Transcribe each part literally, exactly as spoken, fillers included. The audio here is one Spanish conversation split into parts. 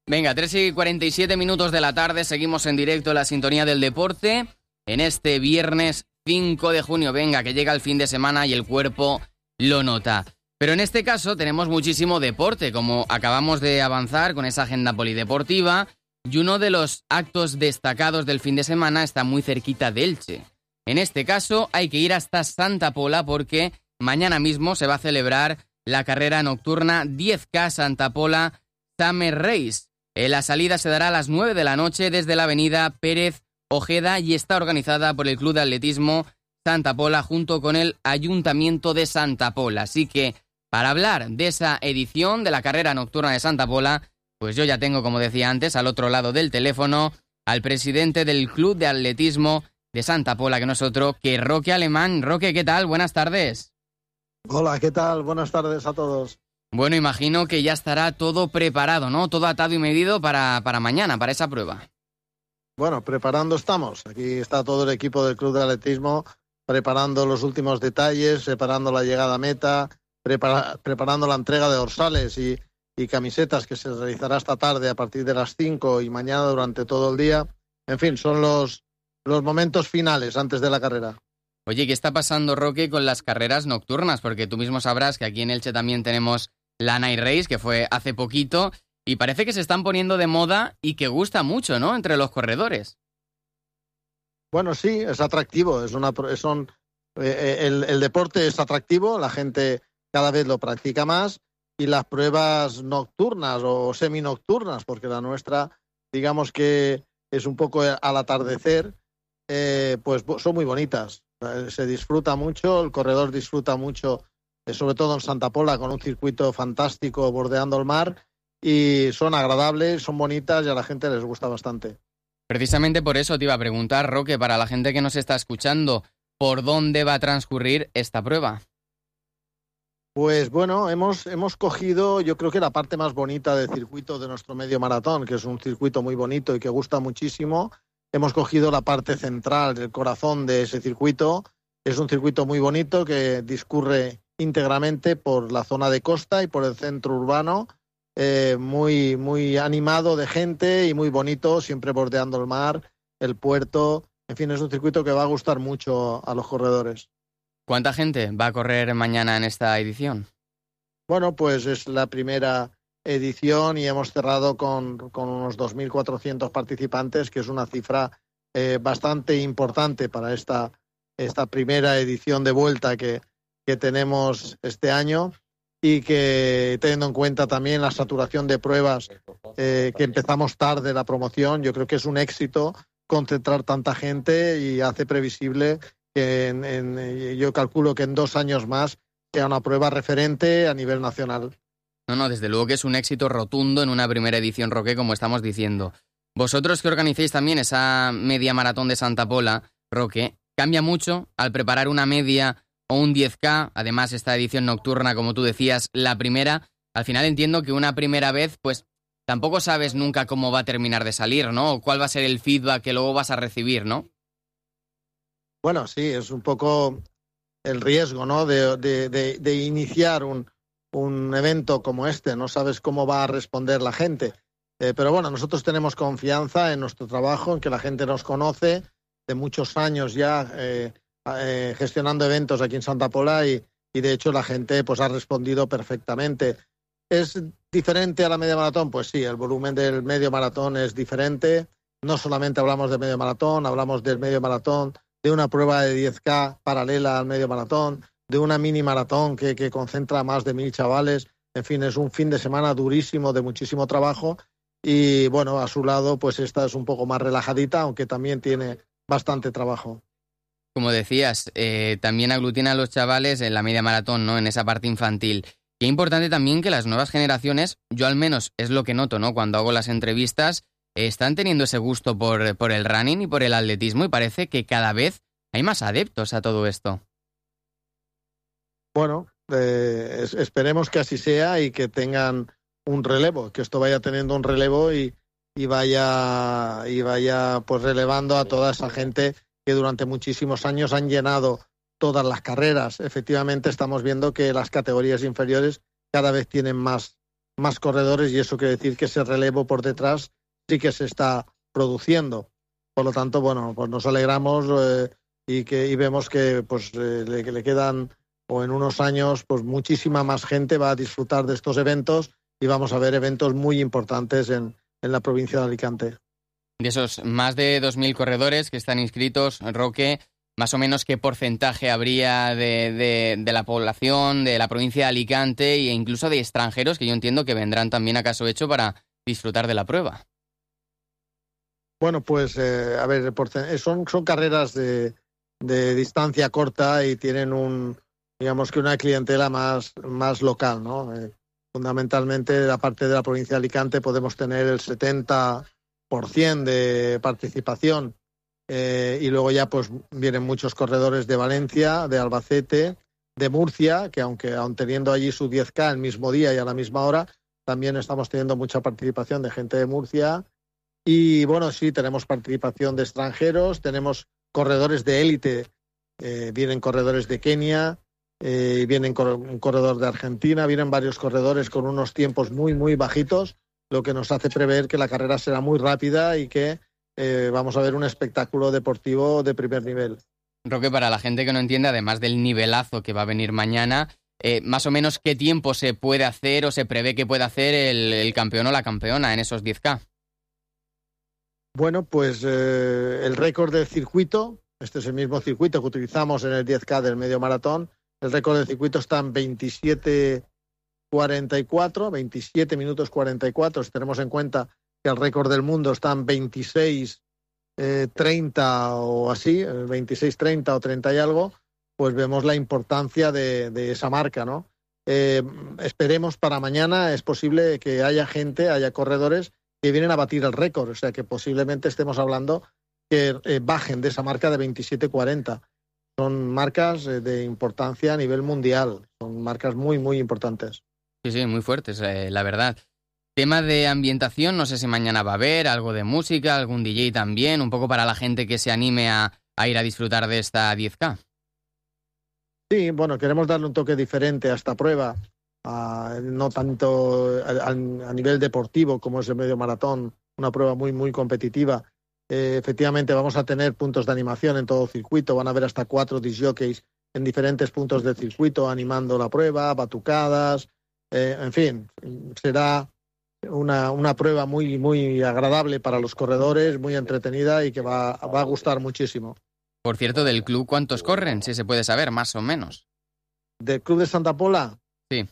Venga, tres y cuarenta y siete minutos de la tarde, seguimos en directo en la sintonía del deporte en este viernes cinco de junio. Venga, que llega el fin de semana y el cuerpo lo nota. Pero en este caso tenemos muchísimo deporte, como acabamos de avanzar con esa agenda polideportiva, y uno de los actos destacados del fin de semana está muy cerquita de Elche. En este caso hay que ir hasta Santa Pola porque mañana mismo se va a celebrar la carrera nocturna diez K Santa Pola Summer Race. La salida se dará a las nueve de la noche desde la avenida Pérez Ojeda y está organizada por el Club de Atletismo Santa Pola junto con el Ayuntamiento de Santa Pola. Así que para hablar de esa edición de la carrera nocturna de Santa Pola, pues yo ya tengo, como decía antes, al otro lado del teléfono al presidente del Club de Atletismo de Santa Pola, que no es otro que Roque Alemán. Roque, ¿qué tal? Buenas tardes. Hola, ¿qué tal? Buenas tardes a todos. Bueno, imagino que ya estará todo preparado, ¿no? Todo atado y medido para, para mañana, para esa prueba. Bueno, preparando estamos. Aquí está todo el equipo del Club de Atletismo preparando los últimos detalles, preparando la llegada a meta, prepara, preparando la entrega de dorsales y, y camisetas que se realizará esta tarde a partir de las cinco y mañana durante todo el día. En fin, son los, los momentos finales antes de la carrera. Oye, ¿qué está pasando, Roque, con las carreras nocturnas? Porque tú mismo sabrás que aquí en Elche también tenemos la Night Race, que fue hace poquito, y parece que se están poniendo de moda y que gusta mucho, ¿no?, entre los corredores. Bueno, sí, es atractivo. Es una, son, eh, el, el deporte es atractivo, la gente cada vez lo practica más, y las pruebas nocturnas o seminocturnas, porque la nuestra, digamos que es un poco al atardecer, eh, pues son muy bonitas. Se disfruta mucho, el corredor disfruta mucho, sobre todo en Santa Pola, con un circuito fantástico bordeando el mar, y son agradables, son bonitas y a la gente les gusta bastante. Precisamente por eso te iba a preguntar, Roque, para la gente que nos está escuchando, ¿por dónde va a transcurrir esta prueba? Pues bueno, hemos, hemos cogido, yo creo que la parte más bonita del circuito de nuestro medio maratón, que es un circuito muy bonito y que gusta muchísimo. Hemos cogido la parte central, el corazón de ese circuito. Es un circuito muy bonito que discurre íntegramente por la zona de costa y por el centro urbano, eh, muy, muy animado de gente y muy bonito, siempre bordeando el mar, el puerto. En fin, es un circuito que va a gustar mucho a los corredores. ¿Cuánta gente va a correr mañana en esta edición? Bueno, pues es la primera edición y hemos cerrado con, con unos dos mil cuatrocientos participantes, que es una cifra eh, bastante importante para esta, esta primera edición de vuelta que, que tenemos este año, y que, teniendo en cuenta también la saturación de pruebas, eh, que empezamos tarde la promoción, yo creo que es un éxito concentrar tanta gente y hace previsible que en, en, yo calculo que en dos años más sea una prueba referente a nivel nacional. No, no, desde luego que es un éxito rotundo en una primera edición, Roque, como estamos diciendo. Vosotros que organizáis también esa media maratón de Santa Pola, Roque, ¿cambia mucho al preparar una media o un diez K? Además, esta edición nocturna, como tú decías, la primera, al final entiendo que una primera vez, pues tampoco sabes nunca cómo va a terminar de salir, ¿no? O cuál va a ser el feedback que luego vas a recibir, ¿no? Bueno, sí, es un poco el riesgo, ¿no?, de, de, de, de iniciar un, un evento como este. No sabes cómo va a responder la gente. Eh, pero bueno, nosotros tenemos confianza en nuestro trabajo, en que la gente nos conoce de muchos años ya eh, eh, gestionando eventos aquí en Santa Pola, y, y de hecho la gente pues ha respondido perfectamente. ¿Es diferente a la media maratón? Pues sí, el volumen del medio maratón es diferente. No solamente hablamos de medio maratón, hablamos del medio maratón, de una prueba de diez K paralela al medio maratón, de una mini maratón que, que concentra a más de mil chavales. En fin, es un fin de semana durísimo, de muchísimo trabajo, y bueno, a su lado pues esta es un poco más relajadita, aunque también tiene bastante trabajo. Como decías, eh, también aglutina a los chavales en la media maratón, ¿no?, en esa parte infantil. Qué importante también que las nuevas generaciones, yo al menos es lo que noto, ¿no?, cuando hago las entrevistas, están teniendo ese gusto por, por el running y por el atletismo, y parece que cada vez hay más adeptos a todo esto. Bueno, eh, es, esperemos que así sea y que tengan un relevo, que esto vaya teniendo un relevo y, y vaya y vaya pues relevando a toda esa gente que durante muchísimos años han llenado todas las carreras. Efectivamente, estamos viendo que las categorías inferiores cada vez tienen más más corredores y eso quiere decir que ese relevo por detrás sí que se está produciendo. Por lo tanto, bueno, pues nos alegramos eh, y que y vemos que pues eh, le, le quedan o en unos años pues muchísima más gente va a disfrutar de estos eventos y vamos a ver eventos muy importantes en, en la provincia de Alicante. De esos más de dos mil corredores que están inscritos, Roque, más o menos qué porcentaje habría de, de, de la población de la provincia de Alicante e incluso de extranjeros que yo entiendo que vendrán también a caso hecho para disfrutar de la prueba. Bueno, pues eh, a ver, son, son carreras de, de distancia corta y tienen un, digamos que una clientela más, más local, ¿no? Eh, fundamentalmente, la parte de la provincia de Alicante podemos tener el setenta por ciento de participación eh, y luego ya pues vienen muchos corredores de Valencia, de Albacete, de Murcia, que aunque aun teniendo allí su diez K el mismo día y a la misma hora, también estamos teniendo mucha participación de gente de Murcia. Y bueno, sí, tenemos participación de extranjeros, tenemos corredores de élite, eh, vienen corredores de Kenia, eh, vienen cor- un corredor de Argentina, vienen varios corredores con unos tiempos muy, muy bajitos, lo que nos hace prever que la carrera será muy rápida y que eh, vamos a ver un espectáculo deportivo de primer nivel. Roque, para la gente que no entiende, además del nivelazo que va a venir mañana, eh, más o menos qué tiempo se puede hacer o se prevé que pueda hacer el, el campeón o la campeona en esos diez K. Bueno, pues eh, el récord del circuito, este es el mismo circuito que utilizamos en el diez K del medio maratón, el récord del circuito está en veintisiete cuarenta y cuatro, veintisiete minutos cuarenta y cuatro, si tenemos en cuenta que el récord del mundo está en veintiséis treinta o así, veintiséis treinta o treinta y algo, pues vemos la importancia de, de esa marca, ¿no? Eh, esperemos para mañana, es posible que haya gente, haya corredores que vienen a batir el récord, o sea que posiblemente estemos hablando que eh, bajen de esa marca de veintisiete cuarenta. Son marcas eh, de importancia a nivel mundial, son marcas muy, muy importantes. Sí, sí, muy fuertes, eh, la verdad. Tema de ambientación, no sé si mañana va a haber algo de música, algún D J también, un poco para la gente que se anime a, a ir a disfrutar de esta diez K. Sí, bueno, queremos darle un toque diferente a esta prueba. Uh, no tanto a, a nivel deportivo como es el medio maratón, una prueba muy muy competitiva. Eh, efectivamente vamos a tener puntos de animación en todo el circuito, van a haber hasta cuatro disc jockeys en diferentes puntos del circuito animando la prueba, batucadas, eh, en fin, será una, una prueba muy muy agradable para los corredores, muy entretenida y que va, va a gustar muchísimo. Por cierto, del club, ¿cuántos corren? Si se puede saber, más o menos. ¿Del club de Santa Pola? Sí.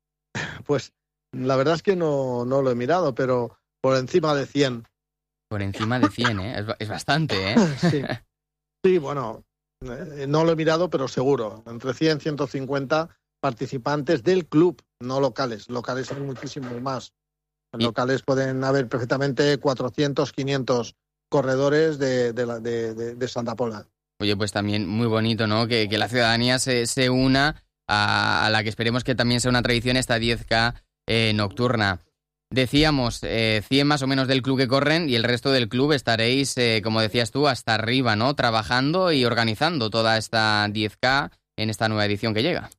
Pues la verdad es que no, no lo he mirado, pero por encima de cien. Por encima de cien, ¿eh? Es, es bastante, ¿eh? Sí, sí, bueno, eh, no lo he mirado, pero seguro. Entre cien y ciento cincuenta participantes del club, no locales. Locales hay muchísimos más. En locales pueden haber perfectamente cuatrocientos, quinientos corredores de, de, la, de, de, de Santa Pola. Oye, pues también muy bonito, ¿no? Que, que la ciudadanía se, se una a, a la que esperemos que también sea una tradición esta diez K eh, nocturna. Decíamos, eh, cien más o menos del club que corren y el resto del club estaréis, eh, como decías tú, hasta arriba, ¿no? Trabajando y organizando toda esta diez K en esta nueva edición que llega.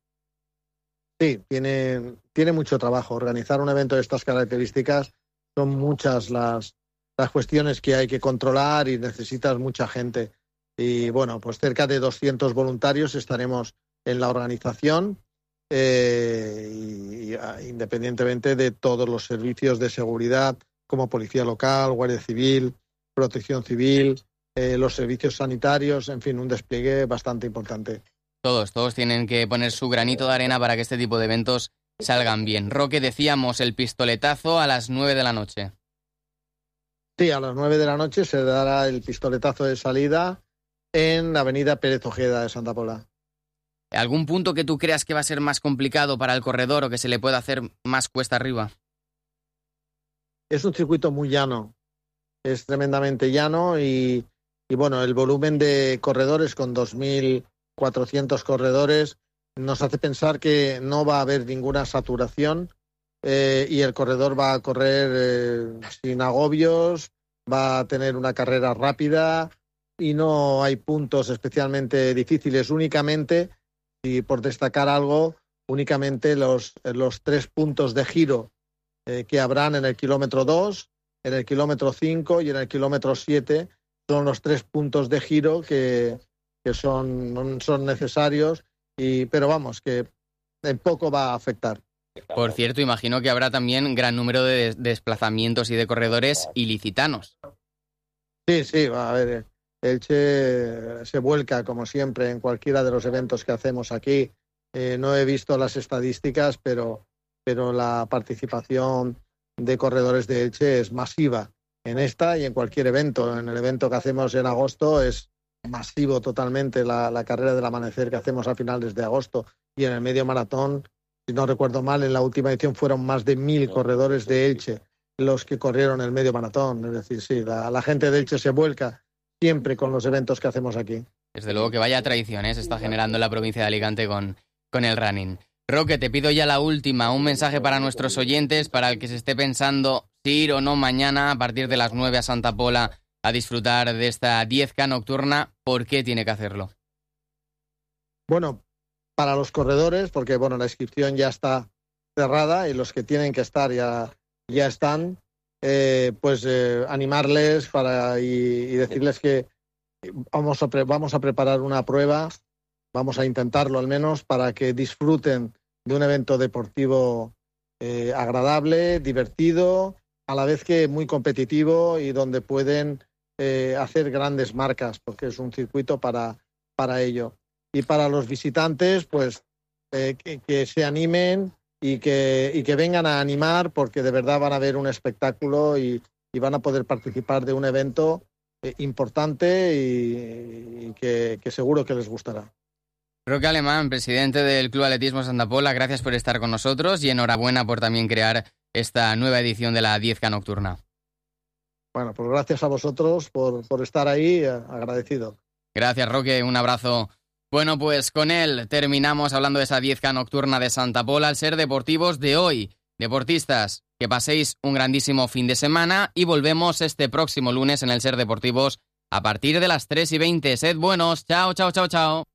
Sí, tiene, tiene mucho trabajo. Organizar un evento de estas características son muchas las, las cuestiones que hay que controlar y necesitas mucha gente. Y bueno, pues cerca de doscientos voluntarios estaremos en la organización. Eh, y, y, independientemente de todos los servicios de seguridad como Policía Local, Guardia Civil, Protección Civil, eh, los servicios sanitarios, en fin, un despliegue bastante importante. Todos, todos tienen que poner su granito de arena para que este tipo de eventos salgan bien. Roque, decíamos el pistoletazo a las nueve de la noche. Sí, a las nueve de la noche se dará el pistoletazo de salida en la avenida Pérez Ojeda de Santa Pola. ¿Algún punto que tú creas que va a ser más complicado para el corredor o que se le pueda hacer más cuesta arriba? Es un circuito muy llano, es tremendamente llano y, y bueno, el volumen de corredores con dos mil cuatrocientos corredores nos hace pensar que no va a haber ninguna saturación eh, y el corredor va a correr eh, sin agobios, va a tener una carrera rápida y no hay puntos especialmente difíciles, únicamente. Y por destacar algo, únicamente los, los tres puntos de giro eh, que habrán en el kilómetro dos, en el kilómetro cinco y en el kilómetro siete. Son los tres puntos de giro que, que son, son necesarios, y, pero vamos, que en poco va a afectar. Por cierto, imagino que habrá también gran número de desplazamientos y de corredores ilicitanos. Sí, sí, a ver, Elche se vuelca como siempre en cualquiera de los eventos que hacemos aquí. Eh, no he visto las estadísticas, pero, pero la participación de corredores de Elche es masiva en esta y en cualquier evento. En el evento que hacemos en agosto es masivo totalmente la, la carrera del amanecer que hacemos a finales de agosto, y en el medio maratón, si no recuerdo mal, en la última edición fueron más de mil corredores de Elche los que corrieron el medio maratón. Es decir, sí, la, la gente de Elche se vuelca siempre con los eventos que hacemos aquí. Desde luego que vaya tradición, ¿eh? Se está generando en la provincia de Alicante con, con el running. Roque, te pido ya la última, un mensaje para nuestros oyentes, para el que se esté pensando si ir o no mañana a partir de las nueve a Santa Pola a disfrutar de esta diez K nocturna. ¿Por qué tiene que hacerlo? Bueno, para los corredores, porque bueno, la inscripción ya está cerrada y los que tienen que estar ya, ya están, eh, pues eh, animarles para, y, y decirles que vamos a, pre- vamos a preparar una prueba, vamos a intentarlo al menos, para que disfruten de un evento deportivo eh, agradable, divertido, a la vez que muy competitivo, y donde pueden eh, hacer grandes marcas, porque es un circuito para, para ello. Y para los visitantes, pues eh, que, que se animen y que, y que vengan a animar, porque de verdad van a ver un espectáculo y, y van a poder participar de un evento eh, importante y, y que, que seguro que les gustará. Roque Alemán, presidente del Club Atletismo Santa Pola, gracias por estar con nosotros y enhorabuena por también crear esta nueva edición de la diez K nocturna. Bueno, pues gracias a vosotros por, por estar ahí, agradecido. Gracias, Roque, un abrazo. Bueno, pues con él terminamos hablando de esa diez K nocturna de Santa Pola, al Ser Deportivos de hoy. Deportistas, que paséis un grandísimo fin de semana y volvemos este próximo lunes en el Ser Deportivos a partir de las tres y veinte. Sed buenos. Chao, chao, chao, chao.